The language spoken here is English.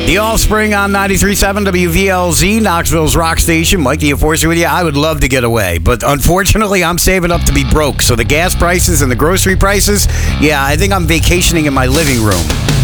The Offspring on 93.7 WVLZ, Knoxville's rock station. Mike the Enforcer with you. I would love to get away, but unfortunately, I'm saving up to be broke. So the gas prices and the grocery prices, yeah, I think I'm vacationing in my living room.